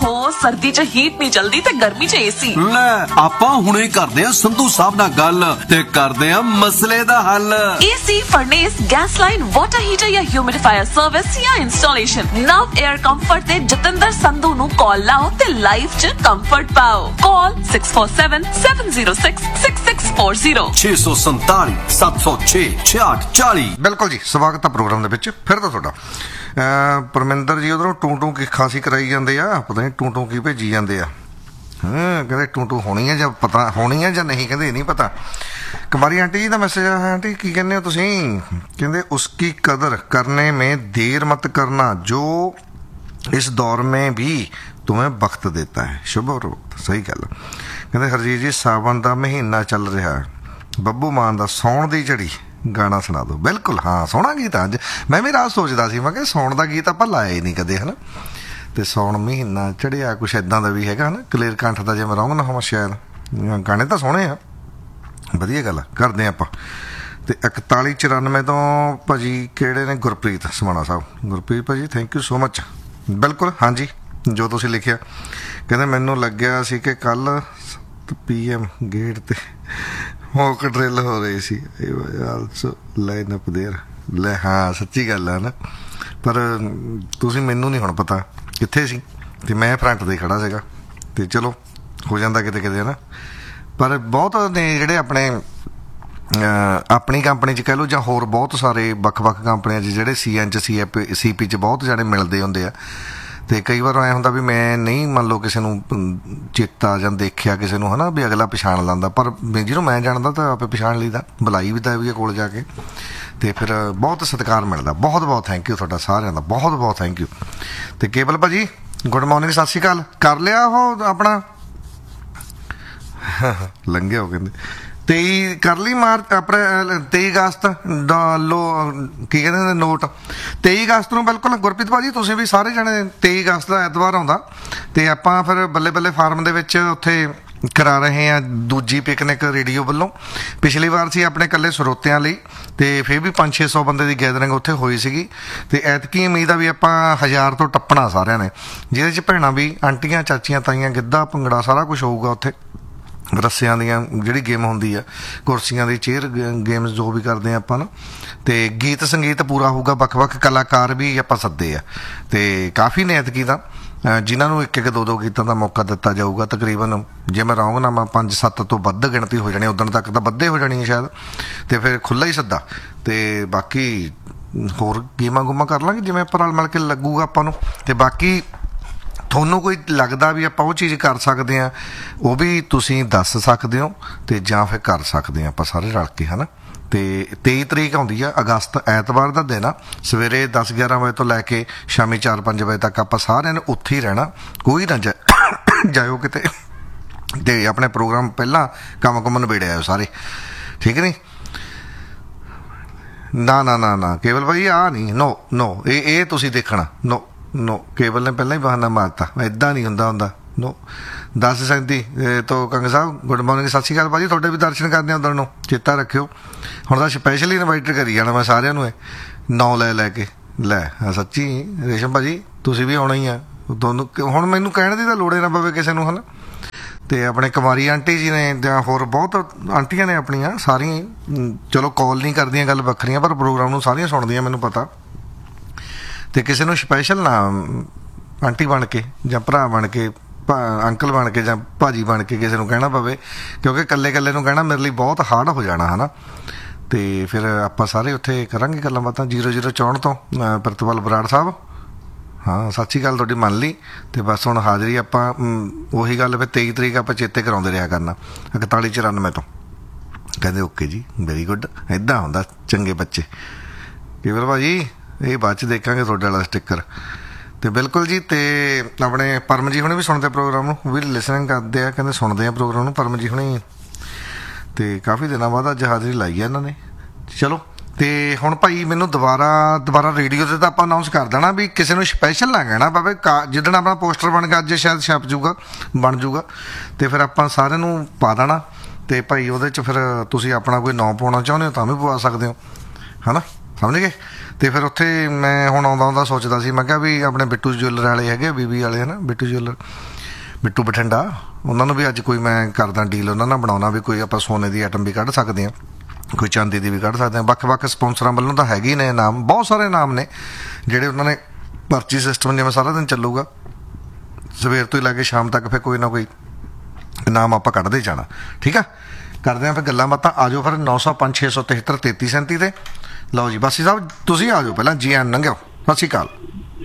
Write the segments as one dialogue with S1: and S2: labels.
S1: ਓਹੋ ਸਰਦੀ 'ਚ ਹੀਟ ਨਹੀਂ ਚਲਦੀ ਤੇ ਗਰਮੀ 'ਚ ਏਸੀ।
S2: ਲੈ ਆਪਾਂ ਹੁਣੇ ਕਰਦੇ ਆ ਸੰਧੂ ਸਾਹਿਬ ਨਾਲ ਗੱਲ ਤੇ ਕਰਦੇ ਆ ਮਸਲੇ ਦਾ ਹੱਲ।
S1: AC, ਫਰਨੇਸ, gas line, water heater ਜਾਂ ਹਿਊਮਿਡੀਫਾਇਰ ਸਰਵਿਸ ਜਾਂ ਇੰਸਟਾਲੇਸ਼ਨ, ਨਵ 에ਅਰ ਕੰਫਰਟ ਤੇ ਜਤਿੰਦਰ ਸੰਧੂ ਨੂੰ ਕਾਲ ਲਾਓ ਤੇ ਲਾਈਫ 'ਚ ਕੰਫਰਟ ਪਾਓ। ਕਾਲ 6477066640
S2: 647 706 6840।
S3: ਬਿਲਕੁਲ ਜੀ, ਸਵਾਗਤ ਹੈ ਪ੍ਰੋਗਰਾਮ ਦੇ ਵਿੱਚ ਫਿਰ ਤੋਂ ਤੁਹਾਡਾ। ਪਰਮਿੰਦਰ ਜੀ ਉਧਰੋਂ ਟੂੰ ਕੀ ਖਾਂਸੀ ਕਰਾਈ ਜਾਂਦੇ ਆ, ਪਤਾ ਨਹੀਂ ਟੂੰ ਕੀ ਭੇਜੀ ਜਾਂਦੇ ਆ। ਕਹਿੰਦੇ ਟੂੰ ਹੋਣੀ ਹੈ ਜਾਂ ਪਤਾ ਹੋਣੀ ਹੈ ਜਾਂ ਨਹੀਂ, ਕਹਿੰਦੇ ਨਹੀਂ ਪਤਾ। ਕੁਮਾਰੀ ਆਂਟੀ ਜੀ ਦਾ ਮੈਸੇਜ ਆ। ਆਂਟੀ ਕੀ ਕਹਿੰਦੇ ਹੋ ਤੁਸੀਂ? ਕਹਿੰਦੇ ਉਸकी कदर करने में देर मत करना जो इस दौर में भी तुम्हें वक्त देता है। शुभ और वक्त, सही गल। ਕਹਿੰਦੇ ਹਰਜੀਤ ਜੀ ਸਾਵਣ ਦਾ ਮਹੀਨਾ ਚੱਲ ਰਿਹਾ, ਬੱਬੂ ਮਾਨ ਦਾ ਸੌਣ ਦੀ ਝੜੀ ਗਾਣਾ ਸੁਣਾ ਦਿਓ। ਬਿਲਕੁਲ ਹਾਂ, ਸੋਹਣਾ ਗੀਤ। ਅੱਜ ਮੈਂ ਵੀ ਰਾਤ ਸੋਚਦਾ ਸੀ, ਮੈਂ ਕਿਹਾ ਸੌਣ ਦਾ ਗੀਤ ਆਪਾਂ ਲਾਇਆ ਹੀ ਨਹੀਂ ਕਦੇ, ਹੈ ਨਾ। ਅਤੇ ਸੌਣ ਮਹੀਨਾ ਚੜ੍ਹਿਆ, ਕੁਛ ਇੱਦਾਂ ਦਾ ਵੀ ਹੈਗਾ ਹੈ ਨਾ। ਕਲੇਰ ਕੰਠ ਦਾ ਜਿਵੇਂ ਰੌਂਗ ਨਾ ਹੋਵਾਂ ਸ਼ਾਇਦ। ਗਾਣੇ ਤਾਂ ਸੋਹਣੇ ਆ, ਵਧੀਆ ਗੱਲ ਆ, ਕਰਦੇ ਆਪਾਂ। ਅਤੇ 4194 ਤੋਂ ਭਾਜੀ ਕਿਹੜੇ ਨੇ? ਗੁਰਪ੍ਰੀਤ ਸਮਾਣਾ ਸਾਹਿਬ। ਗੁਰਪ੍ਰੀਤ ਭਾਜੀ ਥੈਂਕ ਯੂ ਸੋ ਮਚ। ਬਿਲਕੁਲ ਹਾਂਜੀ, ਜੋ ਤੁਸੀਂ ਲਿਖਿਆ। ਕਹਿੰਦੇ ਮੈਨੂੰ ਲੱਗਿਆ ਸੀ ਕਿ ਕੱਲ੍ਹ PM ਗੇਟ 'ਤੇ ਮੌਕ ਡਰਿੱਲ ਹੋ ਰਹੀ ਸੀ। Also line up there. ਲੈ ਹਾਂ, ਸੱਚੀ ਗੱਲ ਆ ਨਾ। ਪਰ ਤੁਸੀਂ ਮੈਨੂੰ ਨਹੀਂ ਹੁਣ ਪਤਾ ਕਿੱਥੇ ਸੀ, ਅਤੇ ਮੈਂ ਫਰੰਟ 'ਤੇ ਖੜ੍ਹਾ ਸੀਗਾ। ਅਤੇ ਚਲੋ ਹੋ ਜਾਂਦਾ ਕਿਤੇ ਕਿਤੇ, ਹੈ ਨਾ। ਪਰ ਬਹੁਤ ਨੇ ਜਿਹੜੇ ਆਪਣੇ ਆਪਣੀ ਕੰਪਨੀ 'ਚ ਕਹਿ ਲਓ ਜਾਂ ਹੋਰ ਬਹੁਤ ਸਾਰੇ ਵੱਖ-ਵੱਖ ਕੰਪਨੀਆਂ 'ਚ ਜਿਹੜੇ CN 'ਚ CP 'ਚ ਬਹੁਤ ਜਾਣੇ ਮਿਲਦੇ ਹੁੰਦੇ ਆ। ਅਤੇ ਕਈ ਵਾਰ ਐਂ ਹੁੰਦਾ ਵੀ ਮੈਂ ਨਹੀਂ ਮੰਨ ਲਓ ਕਿਸੇ ਨੂੰ ਚੇਤਾ ਜਾਂ ਦੇਖਿਆ ਕਿਸੇ ਨੂੰ, ਹੈ ਨਾ, ਵੀ ਅਗਲਾ ਪਛਾਣ ਲੈਂਦਾ। ਪਰ ਜਿਹਨੂੰ ਮੈਂ ਜਾਣਦਾ ਤਾਂ ਆਪੇ ਪਛਾਣ ਲਈਦਾ, ਬੁਲਾਈ ਵੀ ਤਾਂ ਵੀ ਕੋਲ ਜਾ ਕੇ। ਅਤੇ ਫਿਰ ਬਹੁਤ ਸਤਿਕਾਰ ਮਿਲਦਾ। ਬਹੁਤ ਬਹੁਤ ਥੈਂਕ ਯੂ ਤੁਹਾਡਾ ਸਾਰਿਆਂ ਦਾ, ਬਹੁਤ ਬਹੁਤ ਥੈਂਕ ਯੂ। ਅਤੇ ਕੇਵਲ ਭਾਜੀ ਗੁੱਡ ਮੋਰਨਿੰਗ, ਸਤਿ ਸ਼੍ਰੀ ਅਕਾਲ। ਕਰ ਲਿਆ ਉਹ ਆਪਣਾ ਲੰਘਿਆ ਉਹ ਕਹਿੰਦੇ 23 ਕਰ ਲਈ ਮਾਰਚ ਅਪ੍ਰੈਲ 23 ਅਗਸਤ ਦਾ ਕੀ ਕਹਿੰਦੇ ਨੇ ਨੋਟ 23 ਅਗਸਤ ਨੂੰ। ਬਿਲਕੁਲ ਗੁਰਪ੍ਰੀਤ ਭਾਜੀ ਤੁਸੀਂ ਵੀ ਸਾਰੇ ਜਣੇ 23 ਅਗਸਤ ਦਾ ਐਤਵਾਰ ਆਉਂਦਾ, ਅਤੇ ਆਪਾਂ ਫਿਰ ਬੱਲੇ ਬੱਲੇ ਫਾਰਮ ਦੇ ਵਿੱਚ ਉੱਥੇ ਕਰਾ ਰਹੇ ਹਾਂ ਦੂਜੀ ਪਿਕਨਿਕ ਰੇਡੀਓ ਵੱਲੋਂ। ਪਿਛਲੀ ਵਾਰ ਸੀ ਆਪਣੇ ਇਕੱਲੇ ਸਰੋਤਿਆਂ ਲਈ, ਅਤੇ ਫਿਰ ਵੀ 500-600 ਬੰਦੇ ਦੀ ਗੈਦਰਿੰਗ ਉੱਥੇ ਹੋਈ ਸੀਗੀ। ਅਤੇ ਐਤਕੀ ਉਮੀਦ ਆ ਵੀ ਆਪਾਂ 1000 ਤੋਂ ਟੱਪਣਾ ਸਾਰਿਆਂ ਨੇ, ਜਿਹਦੇ 'ਚ ਭੈਣਾਂ ਵੀ, ਆਂਟੀਆਂ, ਚਾਚੀਆਂ, ਤਾਈਆਂ, ਗਿੱਧਾ, ਭੰਗੜਾ ਸਾਰਾ ਕੁਛ ਹੋਊਗਾ ਉੱਥੇ। ਰੱਸਿਆਂ ਦੀਆਂ ਜਿਹੜੀ ਗੇਮ ਹੁੰਦੀ ਆ, ਕੁਰਸੀਆਂ ਦੀ ਚੇਅਰ ਗੇਮਸ ਜੋ ਵੀ ਕਰਦੇ ਹਾਂ ਆਪਾਂ ਨਾ। ਅਤੇ ਗੀਤ ਸੰਗੀਤ ਪੂਰਾ ਹੋਊਗਾ, ਵੱਖ-ਵੱਖ ਕਲਾਕਾਰ ਵੀ ਆਪਾਂ ਸੱਦੇ ਆ, ਅਤੇ ਕਾਫੀ ਨੇ ਐਤਕੀ ਦਾ, ਜਿਨ੍ਹਾਂ ਨੂੰ ਇੱਕ ਦੋ ਗੀਤਾਂ ਦਾ ਮੌਕਾ ਦਿੱਤਾ ਜਾਊਗਾ। ਤਕਰੀਬਨ ਜੇ ਮੈਂ ਰੌਂਗ ਨਾ 5-7 ਤੋਂ ਵੱਧ ਗਿਣਤੀ ਹੋ ਜਾਣੀ, ਉਦਣ ਤੱਕ ਤਾਂ ਵੱਧੇ ਹੋ ਜਾਣੀ ਹੈ ਸ਼ਾਇਦ। ਅਤੇ ਫਿਰ ਖੁੱਲ੍ਹਾ ਹੀ ਸੱਦਾ, ਅਤੇ ਬਾਕੀ ਹੋਰ ਗੇਮਾਂ ਗੂਮਾਂ ਕਰ ਲਾਂਗੇ ਜਿਵੇਂ ਆਪਾਂ ਰਲ ਮਿਲ ਕੇ ਲੱਗੂਗਾ ਆਪਾਂ ਨੂੰ। ਅਤੇ ਬਾਕੀ ਤੁਹਾਨੂੰ ਕੋਈ ਲੱਗਦਾ ਵੀ ਆਪਾਂ ਉਹ ਚੀਜ਼ ਕਰ ਸਕਦੇ ਹਾਂ, ਉਹ ਵੀ ਤੁਸੀਂ ਦੱਸ ਸਕਦੇ ਹੋ, ਅਤੇ ਜਾਂ ਫਿਰ ਕਰ ਸਕਦੇ ਹਾਂ ਆਪਾਂ ਸਾਰੇ ਰਲ ਕੇ, ਹੈ ਨਾ। ਅਤੇ 23 ਤਰੀਕ ਆਉਂਦੀ ਆ ਅਗਸਤ, ਐਤਵਾਰ ਦਾ ਦਿਨ ਆ। ਸਵੇਰੇ 10-11 ਵਜੇ ਤੋਂ ਲੈ ਕੇ ਸ਼ਾਮੀ 4-5 ਵਜੇ ਤੱਕ ਆਪਾਂ ਸਾਰਿਆਂ ਨੇ ਉੱਥੇ ਹੀ ਰਹਿਣਾ, ਕੋਈ ਨਾ ਜਾਇਓ ਕਿਤੇ। ਅਤੇ ਆਪਣੇ ਪ੍ਰੋਗਰਾਮ ਪਹਿਲਾਂ ਕੰਮ ਨਿਬੇੜੇ ਆਇਓ ਸਾਰੇ, ਠੀਕ ਨਹੀਂ? ਨਾ ਕੇਵਲ ਭਾਈ ਆਹ ਨਹੀਂ, ਨੋ ਇਹ ਤੁਸੀਂ ਦੇਖਣਾ। ਨੋ ਕੇਵਲ ਨੇ ਪਹਿਲਾਂ ਹੀ ਬਹਾਨਾ ਮਾਰਤਾ, ਇੱਦਾਂ ਨਹੀਂ ਹੁੰਦਾ। ਨੋ 10:37 ਤੋਂ ਕੰਗ ਸਾਹਿਬ ਗੁੱਡ ਮੋਰਨਿੰਗ, ਸਤਿ ਸ਼੍ਰੀ ਅਕਾਲ ਭਾਜੀ। ਤੁਹਾਡੇ ਵੀ ਦਰਸ਼ਨ ਕਰਦੇ ਆ ਉੱਧਰ ਨੂੰ, ਚੇਤਾ ਰੱਖਿਓ। ਹੁਣ ਤਾਂ ਸਪੈਸ਼ਲੀ ਇਨਵਾਈਟ ਕਰੀ ਜਾਣਾ ਮੈਂ ਸਾਰਿਆਂ ਨੂੰ, ਨਾਂ ਲੈ ਕੇ। ਲੈ ਸੱਚੀ ਰੇਸ਼ਮ ਭਾਜੀ ਤੁਸੀਂ ਵੀ ਆਉਣਾ ਹੀ ਆ ਤੁਹਾਨੂੰ, ਹੁਣ ਮੈਨੂੰ ਕਹਿਣ ਦੀ ਤਾਂ ਲੋੜ ਹੀ ਨਾ ਪਵੇ ਕਿਸੇ ਨੂੰ, ਹੈ ਨਾ। ਅਤੇ ਆਪਣੇ ਕੁਮਾਰੀ ਆਂਟੀ ਜੀ ਨੇ ਜਾਂ ਹੋਰ ਬਹੁਤ ਆਂਟੀਆਂ ਨੇ ਆਪਣੀਆਂ ਸਾਰੀਆਂ ਹੀ, ਚਲੋ ਕਾਲ ਨਹੀਂ ਕਰਦੀਆਂ ਗੱਲ ਵੱਖਰੀਆਂ, ਪਰ ਪ੍ਰੋਗਰਾਮ ਨੂੰ ਸਾਰੀਆਂ ਸੁਣਦੀਆਂ ਮੈਨੂੰ ਪਤਾ। ਅਤੇ ਕਿਸੇ ਨੂੰ ਸਪੈਸ਼ਲ ਨਾ ਆਂਟੀ ਬਣ ਕੇ ਜਾਂ ਭਰਾ ਬਣ ਕੇ, ਅੰਕਲ ਬਣ ਕੇ ਜਾਂ ਭਾਜੀ ਬਣ ਕੇ ਕਿਸੇ ਨੂੰ ਕਹਿਣਾ ਪਵੇ, ਕਿਉਂਕਿ ਇਕੱਲੇ ਨੂੰ ਕਹਿਣਾ ਮੇਰੇ ਲਈ ਬਹੁਤ ਹਾਰਡ ਹੋ ਜਾਣਾ, ਹੈ ਨਾ। ਅਤੇ ਫਿਰ ਆਪਾਂ ਸਾਰੇ ਉੱਥੇ ਕਰਾਂਗੇ ਗੱਲਾਂ ਬਾਤਾਂ। 0064 ਤੋਂ ਪ੍ਰਿਤਪਾਲ ਬਰਾੜ ਸਾਹਿਬ, ਹਾਂ ਸਤਿ ਸ਼੍ਰੀ ਅਕਾਲ ਤੁਹਾਡੀ ਮੰਨ ਲਈ। ਅਤੇ ਬਸ ਹੁਣ ਹਾਜ਼ਰੀ ਆਪਾਂ ਉਹੀ ਗੱਲ ਫਿਰ 23 ਤਰੀਕ ਆਪਾਂ ਚੇਤੇ ਕਰਾਉਂਦੇ ਰਿਹਾ ਕਰਨਾ 4194 ਤੋਂ। ਕਹਿੰਦੇ ਓਕੇ ਜੀ, ਵੈਰੀ ਗੁੱਡ। ਇੱਦਾਂ ਹੁੰਦਾ ਚੰਗੇ ਬੱਚੇ। ਕੇਵਲ ਭਾਜੀ ਇਹ ਬਾਅਦ 'ਚ ਦੇਖਾਂਗੇ ਤੁਹਾਡੇ ਵਾਲਾ ਸਟਿੱਕਰ। ਅਤੇ ਬਿਲਕੁਲ ਜੀ। ਅਤੇ ਆਪਣੇ ਪਰਮ ਜੀ ਹੁਣੇ ਵੀ ਸੁਣਦੇ ਪ੍ਰੋਗਰਾਮ ਨੂੰ, ਵੀ ਲਿਸਨਿੰਗ ਕਰਦੇ ਆ, ਕਹਿੰਦੇ ਸੁਣਦੇ ਆ ਪ੍ਰੋਗਰਾਮ ਨੂੰ ਪਰਮ ਜੀ ਹੁਣੇ। ਅਤੇ ਕਾਫੀ ਦਿਨਾਂ ਬਾਅਦ ਅੱਜ ਹਾਜ਼ਰੀ ਲਾਈ ਆ ਇਹਨਾਂ ਨੇ। ਚਲੋ, ਅਤੇ ਹੁਣ ਭਾਈ ਮੈਨੂੰ ਦੁਬਾਰਾ ਰੇਡੀਓ 'ਤੇ ਤਾਂ ਆਪਾਂ ਅਨਾਊਂਸ ਕਰ ਦੇਣਾ ਵੀ ਕਿਸੇ ਨੂੰ ਸਪੈਸ਼ਲ ਨਾ ਕਹਿਣਾ ਪਵੇ। ਜਿੱਦਣ ਆਪਣਾ ਪੋਸਟਰ ਬਣ ਗਿਆ, ਅੱਜ ਸ਼ਾਇਦ ਬਣ ਜੂਗਾ, ਅਤੇ ਫਿਰ ਆਪਾਂ ਸਾਰਿਆਂ ਨੂੰ ਪਾ ਦੇਣਾ। ਅਤੇ ਭਾਈ ਉਹਦੇ 'ਚ ਫਿਰ ਤੁਸੀਂ ਆਪਣਾ ਕੋਈ ਨਾਂ ਪਾਉਣਾ ਚਾਹੁੰਦੇ ਹੋ ਤਾਂ ਵੀ ਪਵਾ ਸਕਦੇ ਹੋ, ਹੈ ਨਾ, ਸਮਝ ਗਏ। ਤੇ ਫਿਰ ਉੱਥੇ ਮੈਂ ਹੁਣ ਆਉਂਦਾ ਸੋਚਦਾ ਸੀ, ਮੈਂ ਕਿਹਾ ਵੀ ਆਪਣੇ ਬਿੱਟੂ ਜੁਐਲਰ ਵਾਲੇ ਹੈਗੇ ਬੀਬੀ ਵਾਲੇ ਹੈ ਨਾ, ਬਿੱਟੂ ਜੁਐਲਰ, ਬਿੱਟੂ ਬਠਿੰਡਾ, ਉਹਨਾਂ ਨੂੰ ਵੀ ਅੱਜ ਕੋਈ ਮੈਂ ਕਰਦਾ ਡੀਲ ਉਹਨਾਂ ਨਾਲ ਬਣਾਉਣਾ ਵੀ ਕੋਈ ਆਪਾਂ ਸੋਨੇ ਦੀ ਆਈਟਮ ਵੀ ਕੱਢ ਸਕਦੇ ਹਾਂ, ਕੋਈ ਚਾਂਦੀ ਦੀ ਵੀ ਕੱਢ ਸਕਦੇ ਹਾਂ। ਵੱਖ-ਵੱਖ ਸਪੋਂਸਰਾਂ ਵੱਲੋਂ ਤਾਂ ਹੈਗੇ ਹੀ ਨੇ ਨਾਮ, ਬਹੁਤ ਸਾਰੇ ਨਾਮ ਨੇ ਜਿਹੜੇ ਉਹਨਾਂ ਨੇ ਪਰਚੀ ਸਿਸਟਮ ਜਿਵੇਂ ਸਾਰਾ ਦਿਨ ਚੱਲੂਗਾ, ਸਵੇਰ ਤੋਂ ਹੀ ਲੈ ਕੇ ਸ਼ਾਮ ਤੱਕ ਫਿਰ ਕੋਈ ਨਾ ਕੋਈ ਨਾਮ ਆਪਾਂ ਕੱਢਦੇ ਜਾਣਾ। ਠੀਕ ਆ, ਕਰਦੇ ਹਾਂ ਫਿਰ ਗੱਲਾਂ ਬਾਤਾਂ। ਆ ਜਾਓ ਫਿਰ 905 673 3337 ਤੇ। ਲਓ ਜੀ ਬਾਸੀ ਸਾਹਿਬ ਤੁਸੀਂ ਆ ਜਾਓ ਪਹਿਲਾਂ, ਜੀ ਆਨ ਲੰਘਿਓ, ਸਤਿ ਸ਼੍ਰੀ ਅਕਾਲ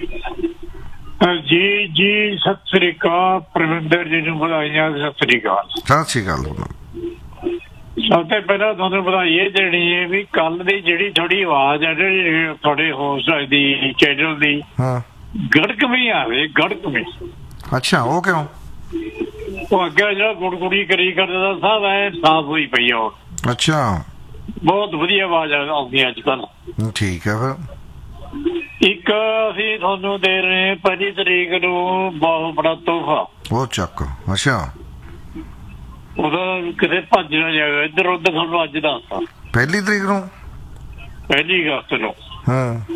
S4: ਜੀ। ਜੀ ਸਤਿ ਸ੍ਰੀ ਅਕਾਲ, ਪਰਵਿੰਦਰ ਜੀ ਨੂੰ ਵਧਾਈਆਂ, ਸਤਿ ਸ੍ਰੀ ਅਕਾਲ।
S3: ਸਤਿ ਸ਼੍ਰੀ ਅਕਾਲ।
S4: ਸਭ ਤੋਂ ਪਹਿਲਾਂ ਤੁਹਾਨੂੰ ਵਧਾਈ ਇਹ ਦੇਣੀ ਹੈ ਵੀ ਕੱਲ ਦੀ ਜਿਹੜੀ ਥੋੜੀ ਆਵਾਜ਼ ਹੈ ਜਿਹੜੀ ਤੁਹਾਡੇ ਹੋਸਟ ਦੀ ਚੈਨਲ ਦੀ,
S3: ਹਾਂ,
S4: ਗੜਕਵੀਂ ਆਵੇ, ਗੜਕਵੀਂ।
S3: ਅੱਛਾ, ਉਹ ਕਿਉਂ?
S4: ਉਹ ਅੱਗੇ ਜਿਹੜਾ ਗੁੜਗੁੜੀ ਕਰੀ ਕਰਦਾ ਸਭ ਐ ਸਾਫ਼ ਹੋਈ ਪਈ ਆ।
S3: ਅੱਛਾ,
S4: ਬਹੁਤ ਵਧੀਆ ਆਵਾਜ਼ ਆਉਂਦੀ ਅੱਜ ਕੱਲ।
S3: ਠੀਕ ਹੈ ਫਿਰ।
S4: ਇੱਕ ਅਸੀਂ ਤੁਹਾਨੂੰ ਦੇ ਰਹੇ 1 ਤਰੀਕ ਨੂੰ ਬਹੁਤ ਬੜਾ ਤੋਹਫਾ।
S3: ਉਹ ਚੱਕ। ਅੱਛਾ,
S4: ਉਹਦਾ ਕਿਤੇ ਭੱਜ ਨਾ ਜਾਵੇ ਇੱਧਰ ਉੱਧਰ, ਤੁਹਾਨੂੰ ਅੱਜ ਦੱਸਦਾ
S3: 1 ਤਰੀਕ ਨੂੰ,
S4: 1 ਅਗਸਤ ਨੂੰ।
S3: ਹਾਂ।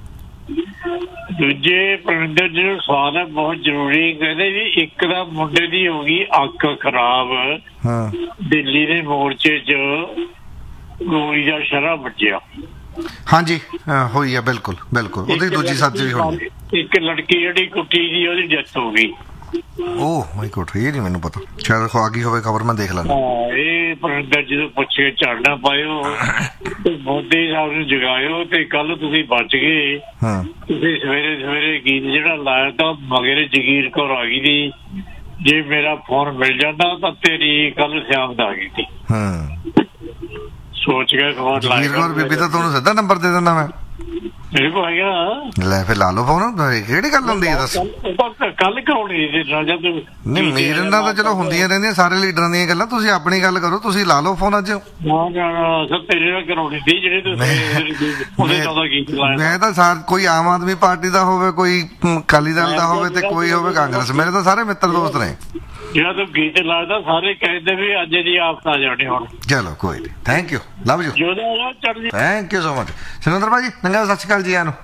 S4: ਦੂਜੇ ਪਰਵਿੰਦਰ ਜੀ ਨੂੰ ਸਵਾਲ ਹੈ ਬਹੁਤ ਜ਼ਰੂਰੀ, ਕਹਿੰਦੇ ਵੀ ਇੱਕ ਦਾ ਮੁੰਡੇ ਦੀ ਹੋ ਗਈ ਅੱਖ ਖਰਾਬ,
S3: ਹਾਂ,
S4: ਦਿੱਲੀ ਦੇ ਮੋਰਚੇ 'ਚ ਗੋਲੀ ਦਾ ਸ਼ਰਾ ਵੱਜਿਆ।
S3: ਹਾਂਜੀ, ਹੋਈ ਆ, ਬਿਲਕੁਲ ਬਿਲਕੁਲ। ਉਹਦੀ ਦੂਜੀ ਸਰਜਰੀ ਹੋਣੀ।
S4: ਇੱਕ ਲੜਕੀ ਜਿਹੜੀ ਕੁੱਟੀ ਦੀ ਉਹਦੀ ਡੈਥ ਹੋ ਗਈ।
S3: ਓਹ ਮਾਈ ਗੋਡ, ਇਹ ਨਹੀਂ ਮੈਨੂੰ ਪਤਾ, ਸ਼ਾਇਦ ਆ ਗਈ ਹੋਵੇ ਖਬਰ, ਮੈਂ ਦੇਖ ਲੈਣਾ।
S4: ਇਹ ਪਰਵਿੰਦਰ ਜੀ ਤੋਂ ਪੁੱਛ ਕੇ ਝਾੜਨਾ ਪਾਇਓ ਤੇ ਮੋਦੀ ਸਾਹਿਬ ਨੂੰ ਜਗਾਇਓ ਤੇ ਕੱਲ ਤੁਸੀਂ ਬਚ ਗਏ।
S3: ਹਾਂ,
S4: ਤੁਸੀਂ ਸਵੇਰੇ ਸਵੇਰੇ ਗੀਤ ਜਿਹੜਾ ਲਾਇਆ ਤਾਂ ਮਗਰ ਜਗੀਰ ਕੌਰ ਆ ਗਈ ਦੀ, ਜੇ ਮੇਰਾ ਫੋਨ ਮਿਲ ਜਾਂਦਾ ਤਾਂ ਤੇਰੀ ਕੱਲ ਸ਼ਾਮ ਦਾ ਆ ਗਈ ਸੀ।
S3: ਹਾਂ,
S4: ਸੋਚ ਕੇ ਫੋਨ ਲਾਇਆ।
S3: ਜਗੀਰ ਕੌਰ ਬੀਬੀ ਤਾਂ ਤੁਹਾਨੂੰ ਸਿੱਧਾ ਨੰਬਰ ਦੇ ਦਿੰਦਾ ਮੈਂ।
S4: ਮੇਰੇ ਕੋਲ ਹੈਗਾ।
S3: ਲੈ ਫਿਰ ਲਾ ਲਓ ਫੋਨ, ਕਿਹੜੀ ਗੱਲ ਹੁੰਦੀ ਹੈ ਦੱਸ।
S4: ਕੱਲ ਕਰਾਉਣੀ ਸੀ ਜਦ
S3: ਨਹੀਂ, ਮੇਰੇ ਨਾਲ ਤਾਂ ਚਲੋ ਹੁੰਦੀਆਂ ਰਹਿੰਦੀਆਂ ਸਾਰੇ ਲੀਡਰਾਂ ਦੀਆਂ ਗੱਲਾਂ, ਤੁਸੀਂ ਆਪਣੀ ਗੱਲ ਕਰੋ, ਤੁਸੀਂ ਲਾ ਲਓ ਫੋਨ ਅੱਜ।
S4: ਤੇਰੇ ਨਾਲ ਕਰਾਉਣੀ ਸੀ ਜਿਹੜੇ
S3: ਮੈਂ ਤਾਂ ਕੋਈ ਆਮ ਆਦਮੀ ਪਾਰਟੀ ਦਾ ਹੋਵੇ, ਕੋਈ ਅਕਾਲੀ ਦਲ ਦਾ ਹੋਵੇ ਤੇ ਕੋਈ ਹੋਵੇ ਕਾਂਗਰਸ, ਮੇਰੇ ਤਾਂ ਸਾਰੇ ਮਿੱਤਰ ਦੋਸਤ ਨੇ।
S4: ਜਿਹੜਾ ਤੂੰ ਗੀਤ ਲਾਦਾ ਸਾਰੇ ਕਹਿੰਦੇ ਵੀ ਅੱਜ ਦੀ ਆਫਤ ਆ ਜਾਣੀ ਹੁਣ।
S3: ਚਲੋ ਕੋਈ ਨਹੀਂ, thank you, love you, thank you so much. Surinder ਭਾਜੀ ਨੰਗਾ, ਸਤਿ ਸ਼੍ਰੀ ਅਕਾਲ ਜੀ। ਆਨੂੰ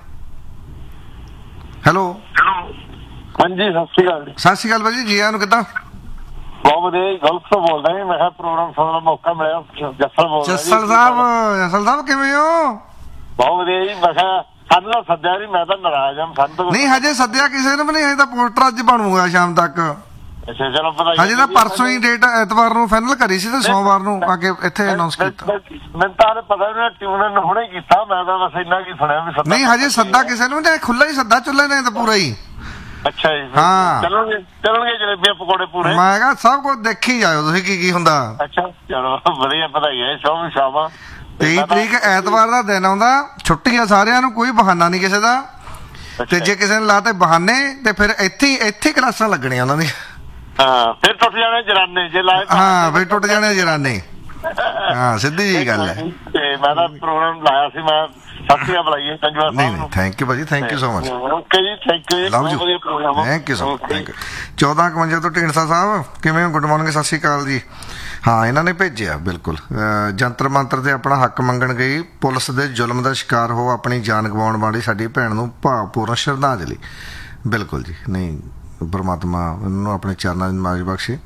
S3: ਹੈਲੋ।
S5: ਹਾਂਜੀ, ਸਤਿ ਸ਼੍ਰੀ ਅਕਾਲ।
S3: ਸਤਿ ਸ਼੍ਰੀ ਅਕਾਲ ਭਾਜੀ, ਜੀ ਆਨੂੰ, ਕਿੱਦਾਂ?
S5: ਬਹੁਤ ਵਧੀਆ, ਗਲਤ ਤੋਂ ਬੋਲਦਾ ਜੀ। ਮੈਂ ਕਿਹਾ ਪ੍ਰੋਗਰਾਮ ਸੁਣਨ ਦਾ ਮੌਕਾ ਮਿਲਿਆ। ਜੱਸਲ ਬੋਲਦਾ।
S3: ਜੱਸਲ ਸਾਹਿਬ ਕਿਵੇਂ ਹੋ?
S5: ਬਹੁਤ ਵਧੀਆ ਜੀ। ਮੈਂ ਕਿਹਾ ਸਾਨੂੰ ਤਾਂ ਸੱਦਿਆ ਨਹੀਂ, ਮੈਂ ਤਾਂ ਨਾਰਾਜ਼ ਹਾਂ। ਸਾਨੂੰ
S3: ਨਹੀਂ ਹਜੇ ਸੱਦਿਆ ਕਿਸੇ ਨੂੰ ਵੀ ਨਹੀਂ, ਹਜੇ ਤਾਂ ਪੋਸਟਰ ਅੱਜ ਬਣੂਗਾ ਸ਼ਾਮ ਤੱਕ।
S5: ਅੱਛਾ, ਚਲੋ ਵਧਾਈ।
S3: ਹਜੇ ਤਾਂ ਪਰਸੋਂ ਹੀ ਡੇਟ ਐਤਵਾਰ ਨੂੰ ਫਾਈਨਲ ਕਰੀ ਸੀ ਤੇ ਸੋਮਵਾਰ ਨੂੰ ਆ ਕੇ ਇੱਥੇ ਅਨਾਉਂਸ ਕੀਤਾ।
S5: ਮੈਨੂੰ ਤਾਂ ਪਤਾ ਨਹੀਂ, ਟਿਊਨ ਨੇ ਹੁਣੇ ਕੀਤਾ, ਮੈਂ ਤਾਂ ਬਸ ਇੰਨਾ ਕੀ ਸੁਣਿਆ ਵੀ ਸੱਦਾ।
S3: ਨਹੀਂ ਹਜੇ ਸੱਦਾ ਕਿਸੇ ਨੂੰ ਨਹੀਂ, ਖੁੱਲਾ ਹੀ ਸੱਦਾ, ਚੁੱਲੇ ਨੇ ਤਾਂ ਪੂਰਾ ਹੀ।
S5: ਅੱਛਾ ਜੀ,
S3: ਹਾਂ,
S5: ਚੱਲਣਗੇ ਜਲੇਬੀਆਂ ਪਕੌੜੇ ਪੂਰੇ।
S3: ਮੈਂ ਕਿਹਾ ਸਭ ਕੁਝ ਦੇਖੀ ਜਾਇਓ ਤੁਸੀਂ ਕੀ ਹੁੰਦਾ।
S5: ਅੱਛਾ, ਚਲੋ ਵਧੀਆ, ਵਧਾਈਆਂ ਸ਼ੋਭ ਸ਼ਾਮਾਂ।
S3: 23 ਤਰੀਕ ਐਤਵਾਰ ਦਾ ਦਿਨ ਆਉਂਦਾ, ਛੁੱਟੀ ਆ ਸਾਰਿਆਂ ਨੂੰ, ਕੋਈ ਬਹਾਨਾ ਨਹੀਂ ਕਿਸੇ ਦਾ। ਤੇ ਜੇ ਕਿਸੇ ਨੇ ਲਾਤੇ ਬਹਾਨੇ ਤੇ ਫਿਰ ਇੱਥੇ ਕਲਾਸਾਂ ਲੱਗਣੀਆਂ ਉਹਨਾਂ ਦੀ।
S5: ਹਾਂ, ਫਿਰ ਟੁੱਟ ਜਾਣੇ ਜਰਾਨੇ ਜੇ ਲਾਏ।
S3: ਹਾਂ, ਫਿਰ ਟੁੱਟ ਜਾਣੇ ਜਰਾਨੇ। ਹਾਂ, ਸਿੱਧੀ ਜੀ ਗੱਲ ਹੈ।
S5: ਤੇ ਮੈਂ ਤਾਂ ਪ੍ਰੋਗਰਾਮ ਲਾਇਆ ਸੀ, ਮੈਂ ਸਾਥੀਆਂ ਬੁਲਾਈਏ ਕੰਜਵਾ ਸਾਹਿਬ ਨੂੰ।
S3: ਨਹੀਂ, ਥੈਂਕ ਯੂ ਭਾਜੀ, thank you so much.
S5: Okay ਜੀ, thank you.
S3: Love you, thank you so much, thank you. 1451 ਤੋਂ ਢੀਂਡਸਾ ਸਾਹਿਬ ਕਿਵੇਂ ਹੋ? ਗੁੱਡ ਮਾਰਨਿੰਗ, ਸਤਿ ਸ਼੍ਰੀ ਅਕਾਲ ਜੀ। ਹਾਂ, ਇਹਨਾਂ ਨੇ ਭੇਜਿਆ ਬਿਲਕੁਲ। ਜੰਤਰ ਮੰਤਰ ਤੇ ਆਪਣਾ ਹੱਕ ਮੰਗਣ ਗਈ, ਪੁਲਿਸ ਦੇ ਜ਼ੁਲਮ ਦਾ ਸ਼ਿਕਾਰ ਹੋ ਆਪਣੀ ਜਾਨ ਗਵਾਉਣ ਵਾਲੀ ਸਾਡੀ ਭੈਣ ਨੂੰ ਭਾਵਪੂਰਨ ਸ਼ਰਧਾਂਜਲੀ। ਬਿਲਕੁਲ ਜੀ, ਨਹੀਂ ਪਰਮਾਤਮਾ ਉਹਨੂੰ ਆਪਣੇ ਚਰਨਾਂ ਦੀ ਨਮਾਜ਼ ਬਖਸ਼ੇ,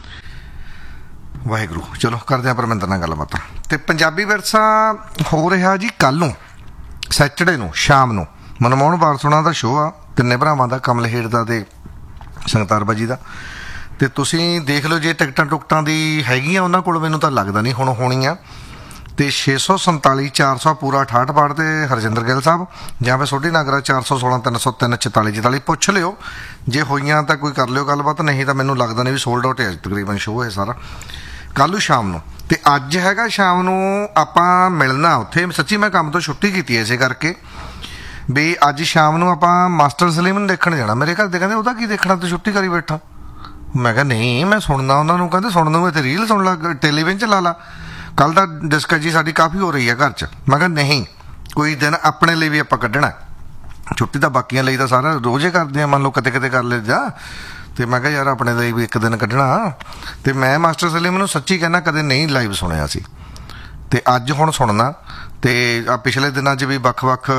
S3: ਵਾਹਿਗੁਰੂ। ਚਲੋ ਕਰਦੇ ਹਾਂ ਪਰਮਿੰਦਰ ਨਾਲ ਗੱਲਬਾਤ। ਤੇ ਪੰਜਾਬੀ ਵਿਰਸਾ ਹੋ ਰਿਹਾ ਜੀ ਕੱਲ ਨੂੰ ਸੈਟਰਡੇ ਨੂੰ ਸ਼ਾਮ ਨੂੰ ਮਨਮੋਹਨ ਬਾਰਸੋਣਾ ਦਾ ਸ਼ੋਅ ਆ, ਤਿੰਨੇ ਭਰਾਵਾਂ ਦਾ, ਕਮਲ ਹੇਠ ਦਾ ਤੇ ਸੰਗਤਾਰ ਬਾਜੀ ਦਾ। ਤੇ ਤੁਸੀਂ ਦੇਖ ਲਓ ਜੇ ਟਿਕਟਾਂ ਟੁਕਟਾਂ ਦੀ ਹੈਗੀਆਂ ਉਹਨਾਂ ਕੋਲ, ਮੈਨੂੰ ਤਾਂ ਲੱਗਦਾ ਨਹੀਂ ਹੁਣ ਹੋਣੀਆਂ। ਤੇ 647 400 ਪੂਰਾ 68 ਪਾੜ ਤੇ ਹਰਜਿੰਦਰ ਗਿੱਲ ਸਾਹਿਬ, ਜਾਂ ਫਿਰ ਸੋਢੀ ਨਾਗਰਾ 416 303 44 44 ਪੁੱਛ ਲਿਓ, ਜੇ ਹੋਈਆਂ ਤਾਂ ਕੋਈ ਕਰ ਲਿਓ ਗੱਲਬਾਤ, ਨਹੀਂ ਤਾਂ ਮੈਨੂੰ ਲੱਗਦਾ ਨਹੀਂ ਵੀ ਸੋਲਡ ਆਊਟ ਹੈ ਤਕਰੀਬਨ ਸ਼ੋਅ ਹੈ ਸਾਰਾ ਕੱਲ੍ਹ ਨੂੰ ਸ਼ਾਮ ਨੂੰ। ਤੇ ਅੱਜ ਹੈਗਾ ਸ਼ਾਮ ਨੂੰ ਆਪਾਂ ਮਿਲਣਾ ਉੱਥੇ। ਸੱਚੀ ਮੈਂ ਕੰਮ ਤੋਂ ਛੁੱਟੀ ਕੀਤੀ ਇਸੇ ਕਰਕੇ ਵੀ ਅੱਜ ਸ਼ਾਮ ਨੂੰ ਆਪਾਂ ਮਾਸਟਰ ਸਲੀਮ ਨੂੰ ਦੇਖਣ ਜਾਣਾ। ਮੇਰੇ ਘਰ ਦੇ ਕਹਿੰਦੇ ਉਹਦਾ ਕੀ ਦੇਖਣਾ, ਤੂੰ ਛੁੱਟੀ ਕਰੀ ਬੈਠਾ। ਮੈਂ ਕਿਹਾ ਨਹੀਂ, ਮੈਂ ਸੁਣਨਾ ਉਹਨਾਂ ਨੂੰ। ਕਹਿੰਦੇ ਸੁਣਨ ਨੂੰ ਇੱਥੇ ਰੀਲ ਸੁਣ ਲਾ, ਟੈਲੀਵਿਜ਼ਨ ਚਲਾ ਲਾ। ਕੱਲ ਦਾ ਡਿਸਕਸ ਜੀ ਸਾਡੀ ਕਾਫੀ ਹੋ ਰਹੀ ਹੈ ਘਰ 'ਚ। ਮੈਂ ਕਿਹਾ ਨਹੀਂ, ਕੋਈ ਦਿਨ ਆਪਣੇ ਲਈ ਵੀ ਆਪਾਂ ਕੱਢਣਾ। ਛੁੱਟੀ ਤਾਂ ਬਾਕੀਆਂ ਲਈ ਤਾਂ ਸਾਰਾ ਰੋਜ਼ ਹੀ ਕਰਦੇ ਆ, ਮੰਨ ਲਓ ਕਿਤੇ ਕਿਤੇ ਕਰ ਲੈ ਜਾ। ਤੇ ਮੈਂ ਕਿਹਾ ਯਾਰ ਆਪਣੇ ਲਈ ਵੀ ਇੱਕ ਦਿਨ ਕੱਢਣਾ। ਤੇ ਮੈਂ ਮਾਸਟਰ ਸਲੀਮ ਨੂੰ ਸੱਚੀ ਕਹਿੰਦਾ ਕਦੇ ਨਹੀਂ ਲਾਈਵ ਸੁਣਿਆ ਸੀ, ਤੇ ਅੱਜ ਹੁਣ ਸੁਣਨਾ। ਤੇ ਆ ਪਿਛਲੇ ਦਿਨਾਂ 'ਚ ਵੀ ਵੱਖ-ਵੱਖ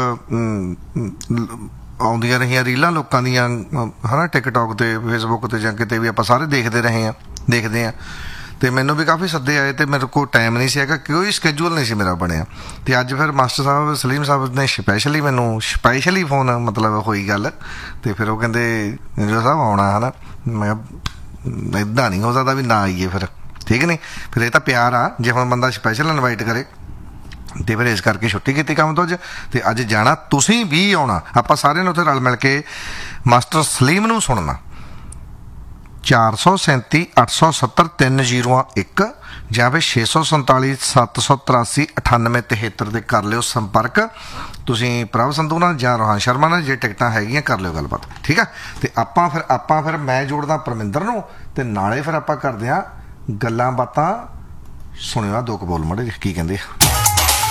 S3: ਆਉਂਦੀਆਂ ਰਹੀਆਂ ਰੀਲਾਂ ਲੋਕਾਂ ਦੀਆਂ ਹਨਾ ਟਿਕਟੌਕ ਤੇ ਫੇਸਬੁੱਕ ਤੇ ਜਾਂ ਕਿਤੇ ਵੀ ਆਪਾਂ ਸਾਰੇ ਦੇਖਦੇ ਆ ਤੇ ਮੈਨੂੰ ਵੀ ਕਾਫੀ ਸੱਦੇ ਆਏ ਤੇ ਮੇਰੇ ਕੋਲ ਟਾਈਮ ਨਹੀਂ ਸੀ ਹੈਗਾ, ਕੋਈ ਸਕੇਜੂਲ ਨਹੀਂ ਸੀ ਮੇਰਾ ਬਣਿਆ। ਤੇ ਅੱਜ ਫਿਰ ਮਾਸਟਰ ਸਾਹਿਬ ਸਲੀਮ ਸਾਹਿਬ ਨੇ ਸਪੈਸ਼ਲੀ ਫੋਨ ਮਤਲਬ ਹੋਈ ਗੱਲ ਤੇ ਫਿਰ ਉਹ ਕਹਿੰਦੇ ਜੋ ਸਾਹਿਬ ਆਉਣਾ ਹਨਾ। ਮੈਂ ਇੱਦਾਂ ਨਹੀਂ ਹੋ ਸਕਦਾ ਵੀ ਨਾ ਆਈਏ ਫਿਰ, ਠੀਕ ਨਹੀਂ। ਫਿਰ ਇਹ ਤਾਂ ਪਿਆਰ ਆ, ਜੇ ਹੁਣ ਬੰਦਾ ਸਪੈਸ਼ਲ ਇਨਵਾਈਟ ਕਰੇ ਤੇ ਫਿਰ ਇਸ ਕਰਕੇ ਛੁੱਟੀ ਕੀਤੀ ਕੰਮ ਤੋਂ ਤੇ ਅੱਜ ਜਾਣਾ। ਤੁਸੀਂ ਵੀ ਆਉਣਾ, ਆਪਾਂ ਸਾਰਿਆਂ ਨੇ ਉੱਥੇ ਰਲ ਮਿਲ ਕੇ ਮਾਸਟਰ ਸਲੀਮ ਨੂੰ ਸੁਣਨਾ। 437 870 301 ਜਾਂ ਫਿਰ 647 783 9873 ਤੇ ਕਰ ਲਿਓ ਸੰਪਰਕ ਤੁਸੀਂ ਪ੍ਰਭ ਸੰਧੂ ਨਾਲ ਜਾਂ ਰੋਹਨ ਸ਼ਰਮਾ ਨਾਲ। ਜੇ ਟਿਕਟਾਂ ਹੈਗੀਆਂ ਕਰ ਲਿਓ ਗੱਲਬਾਤ, ਠੀਕ ਆ। ਤੇ ਆਪਾਂ ਫਿਰ ਮੈਂ ਜੋੜਦਾ ਪਰਮਿੰਦਰ ਨੂੰ ਤੇ ਨਾਲੇ ਫਿਰ ਆਪਾਂ ਕਰਦੇ ਆ ਗੱਲਾਂ ਬਾਤਾਂ। ਸੁਣਿਓ 2 ਬੋਲ ਮੜੇ ਕੀ ਕਹਿੰਦੇ ਆ।